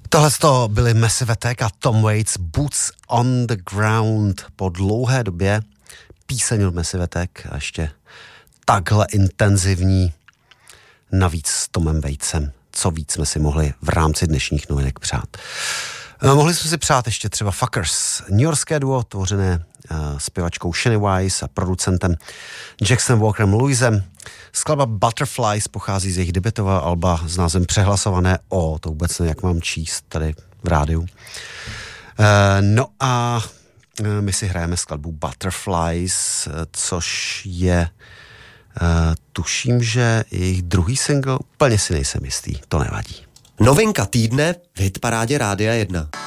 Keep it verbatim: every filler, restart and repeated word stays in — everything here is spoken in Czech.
Tohle to byly Massive Attack a Tom Waits, Boots on the Ground. Po dlouhé době píseň od Massive Attack a ještě takhle intenzivní, navíc s Tomem Waitsem. Co víc jsme si mohli v rámci dnešních novinek přát. Mohli jsme si přát ještě třeba Fuckers, newyorské duo tvořené uh, zpěvačkou Shani Weiss a producentem Jacksonem Walkerem Lewisem. Skladba Butterflies pochází z jejich debutového alba s názvem Přehlasované O, to vůbec nevím, jak mám číst tady v rádiu. Uh, no a uh, my si hrajeme skladbu Butterflies, uh, což je, uh, tuším, že jejich druhý single, úplně si nejsem jistý, to nevadí. Novinka týdne v hitparádě Rádia jedna.